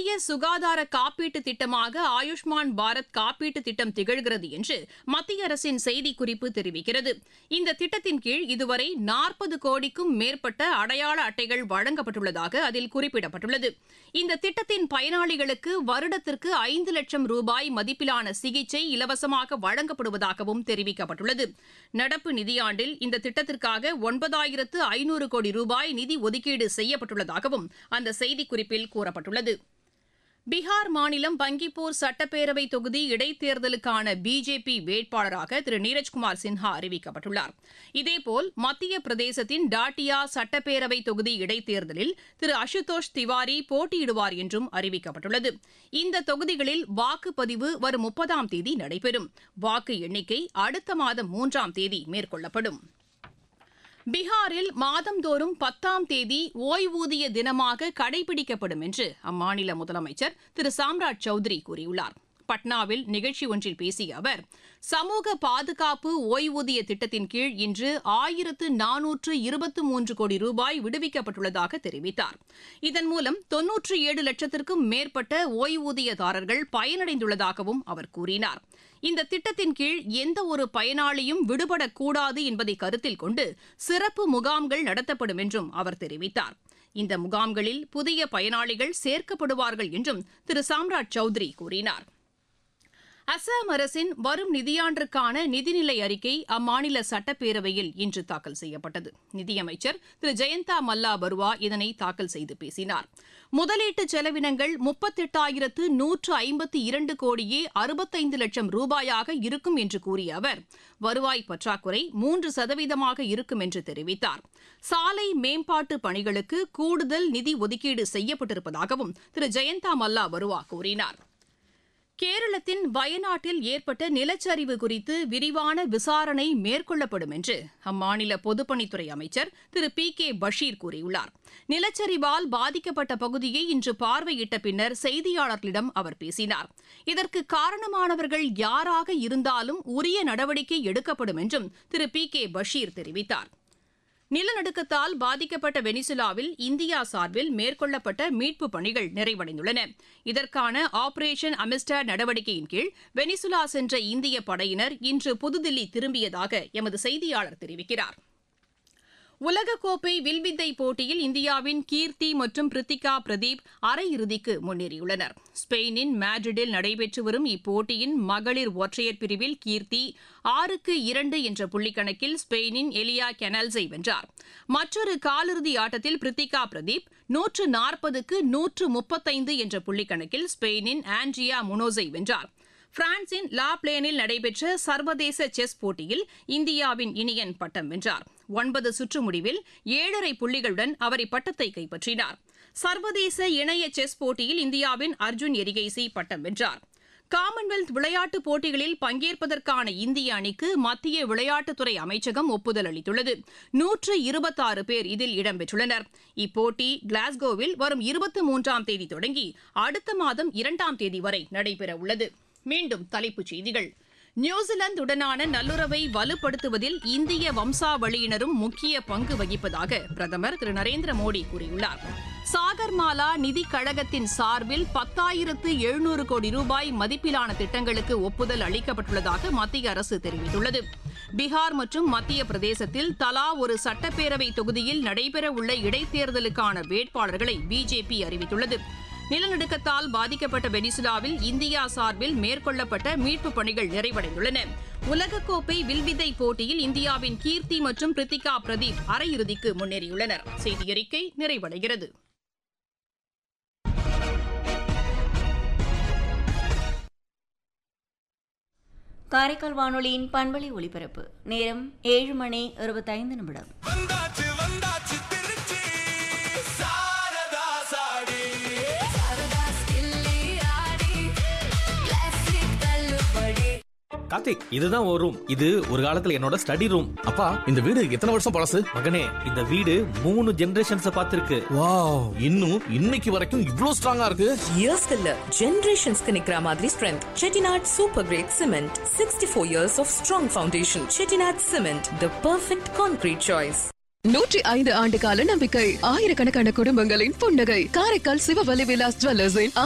புதிய சுகாதார காப்பீட்டு திட்டமாக ஆயுஷ்மான் பாரத் காப்பீட்டு திட்டம் திகழ்கிறது என்று மத்திய அரசின் செய்திக்குறிப்பு தெரிவிக்கிறது. இந்த திட்டத்தின் கீழ் இதுவரை 40 கோடிக்கும் மேற்பட்ட அடையாள அட்டைகள் வழங்கப்பட்டுள்ளதாக அதில் குறிப்பிடப்பட்டுள்ளது. இந்த திட்டத்தின் பயனாளிகளுக்கு வருடத்திற்கு 5 லட்சம் ரூபாய் மதிப்பிலான சிகிச்சை இலவசமாக வழங்கப்படுவதாகவும் தெரிவிக்கப்பட்டுள்ளது. நடப்பு நிதியாண்டில் இந்த திட்டத்திற்காக 9,500 கோடி ரூபாய் நிதி ஒதுக்கீடு செய்யப்பட்டுள்ளதாகவும் அந்த செய்திக்குறிப்பில் கூறப்பட்டுள்ளது. பீகார் மாநிலம் பங்கிப்பூர் சட்டப்பேரவை தொகுதி இடைத்தேர்தலுக்கான பிஜேபி வேட்பாளராக திரு நீரஜ்குமார் சின்ஹா அறிவிக்கப்பட்டுள்ளார். இதேபோல் மத்திய பிரதேசத்தின் டாட்டியா சட்டப்பேரவை தொகுதி இடைத்தேர்தலில் திரு அசுதோஷ் திவாரி போட்டியிடுவார் என்றும் அறிவிக்கப்பட்டுள்ளது. இந்த தொகுதிகளில் வாக்குப்பதிவு வரும் 30ஆம் தேதி நடைபெறும். வாக்கு எண்ணிக்கை அடுத்த மாதம் 3ஆம் தேதி மேற்கொள்ளப்படும். பீகாரில் மாதந்தோறும் 10ஆம் தேதி ஓய்வூதிய தினமாக கடைபிடிக்கப்படும் என்று அம்மாநில முதலமைச்சர் திரு சாம்ராஜ் சௌத்ரி கூறியுள்ளார். பட்னாவில் நிகழ்ச்சி ஒன்றில் பேசிய அவர், சமூக பாதுகாப்பு ஓய்வூதிய திட்டத்தின் கீழ் இன்று 1423 கோடி ரூபாய் விடுவிக்கப்பட்டுள்ளதாக தெரிவித்தார். இதன் மூலம் 97 லட்சத்திற்கும் மேற்பட்ட ஓய்வூதியதாரர்கள் பயனடைந்துள்ளதாகவும் அவர் கூறினார். இந்த திட்டத்தின் கீழ் எந்த ஒரு பயனாளியும் விடுபடக்கூடாது என்பதை கருத்தில் கொண்டு சிறப்பு முகாம்கள் நடத்தப்படும் என்றும் அவர் தெரிவித்தார். இந்த முகாம்களில் புதிய பயனாளிகள் சேர்க்கப்படுவார்கள் என்றும் திரு சாம்ராஜ் சௌத்ரி கூறினார். அசாம் அரசின் வரும் நிதியாண்டிற்கான நிதிநிலை அறிக்கை அம்மாநில சட்டப்பேரவையில் இன்று தாக்கல் செய்யப்பட்டது. நிதியமைச்சர் திரு ஜெயந்தா மல்லா பருவா இதனை தாக்கல் செய்து பேசினார். முதலீட்டு செலவினங்கள் 38,152 கோடியே 65 லட்சம் ரூபாயாக இருக்கும் என்று கூறிய அவர், வருவாய் பற்றாக்குறை 3% இருக்கும் என்று தெரிவித்தார். சாலை மேம்பாட்டு பணிகளுக்கு கூடுதல் நிதி ஒதுக்கீடு செய்யப்பட்டிருப்பதாகவும் திரு ஜெயந்தா மல்லா பருவா கூறினார். கேரளத்தின் வயநாட்டில் ஏற்பட்ட நிலச்சரிவு குறித்து விரிவான விசாரணை மேற்கொள்ளப்படும் என்று அம்மாநில பொதுப்பணித்துறை அமைச்சர் திரு பி.கே. பஷீர் கூறியுள்ளார். நிலச்சரிவால் பாதிக்கப்பட்ட பகுதியை இன்று பார்வையிட்ட பின்னர் செய்தியாளர்களிடம் அவர் பேசினார். இதற்கு காரணமானவர்கள் யாராக இருந்தாலும் உரிய நடவடிக்கை எடுக்கப்படும் என்றும் திரு பி.கே. பஷீர் தெரிவித்தார். நிலநடுக்கத்தால் பாதிக்கப்பட்ட வெனிசுலாவில் இந்தியா சார்பில் மேற்கொள்ளப்பட்ட மீட்புப் பணிகள் நிறைவடைந்துள்ளன. இதற்கான ஆபரேஷன் அமிஸ்டர் நடவடிக்கையின் கீழ் வெனிசுலா சென்ற இந்திய படையினர் இன்று புதுதில்லி திரும்பியதாக எமது செய்தியாளர் தெரிவிக்கிறார். உலகக்கோப்பை வில்வித்தை போட்டியில் இந்தியாவின் கீர்த்தி மற்றும் பிரித்திகா பிரதீப் அரையிறுதிக்கு முன்னேறியுள்ளனர். ஸ்பெயினின் மேட்ரிடில் நடைபெற்று வரும் இப்போட்டியின் மகளிர் ஒற்றையர் பிரிவில் கீர்த்தி 6-2 என்ற புள்ளிக்கணக்கில் ஸ்பெயினின் எலியா கெனல்ஸை வென்றார். மற்றொரு காலிறுதி ஆட்டத்தில் பிரித்திகா பிரதீப் 140-135 என்ற புள்ளிக்கணக்கில் ஸ்பெயினின் ஆண்ட்ரியா முனோஸை வென்றார். பிரான்சின் லா பிளேனில் நடைபெற்ற சர்வதேச செஸ் போட்டியில் இந்தியாவின் இனியன் பட்டம் வென்றார். 9 சுற்று முடிவில் 7.5 புள்ளிகளுடன் அவர் இப்பட்டத்தை கைப்பற்றினார். சர்வதேச இணைய செஸ் போட்டியில் இந்தியாவின் அர்ஜுன் எரிகைசி பட்டம் வென்றார். காமன்வெல்த் விளையாட்டுப் போட்டிகளில் பங்கேற்பதற்கான இந்திய அணிக்கு மத்திய விளையாட்டுத்துறை அமைச்சகம் ஒப்புதல் அளித்துள்ளது. 126 பேர் இதில் இடம்பெற்றுள்ளனர். இப்போட்டி கிளாஸ்கோவில் வரும் 23ஆம் தேதி தொடங்கி அடுத்த மாதம் 2ஆம் தேதி வரை நடைபெறவுள்ளது. மீண்டும் தலைப்புச் செய்திகள். நியூசிலாந்துடனான நல்லுறவை வலுப்படுத்துவதில் இந்திய வம்சாவளியினரும் முக்கிய பங்கு வகிப்பதாக பிரதமர் திரு நரேந்திர மோடி கூறியுள்ளார். சாகர்மாலா நிதிக் கழகத்தின் சார்பில் 10,700 கோடி ரூபாய் மதிப்பிலான திட்டங்களுக்கு ஒப்புதல் அளிக்கப்பட்டுள்ளதாக மத்திய அரசு தெரிவித்துள்ளது. பீகார் மற்றும் மத்திய பிரதேசத்தில் தலா ஒரு சட்டப்பேரவை தொகுதியில் நடைபெறவுள்ள இடைத்தேர்தலுக்கான வேட்பாளர்களை பிஜேபி அறிவித்துள்ளது. நிலநடுக்கத்தால் பாதிக்கப்பட்ட வெனிசுலாவில் இந்தியா சார்பில் மேற்கொள்ளப்பட்ட மீட்புப் பணிகள் நிறைவடைந்துள்ளன. உலகக்கோப்பை வில்வித்தை போட்டியில் இந்தியாவின் கீர்த்தி மற்றும் பிரித்திகா பிரதீப் அரையிறுதிக்கு முன்னேறியுள்ளனர். செய்தியறிக்கை நிறைவடைகிறது. காரைக்கால் வானொலியின் பண்பலை ஒலிபரப்பு நேரம் 7:25. கார்த்திக், இதுதான் ஒரு ரூம். இது ஒரு காலத்துல என்னோட ஸ்டடி ரூம். அப்பா, இந்த வீடு எத்தனை வருஷம் பழசு? மகனே, இந்த வீடு 3 ஜெனரேஷன்ஸ் பார்த்திருக்கு. வாவ், இன்னும் இன்னைக்கு வரைக்கும் இவ்ளோ ஸ்ட்ராங்கா இருக்கு. இயர்ஸ் இல்ல, ஜெனரேஷன்ஸ்க்கு நிக்கிற மாதிரி strength. Chettinad super great cement, 64 years of strong foundation. Chettinad cement, the perfect concrete choice. 105 ஆண்டு கால நம்பிக்கை, ஆயிரக்கணக்கான குடும்பங்களின் புன்னகை. காரைக்கால் சிவவலி விலாஸ் ஜுவல்லர்ஸின்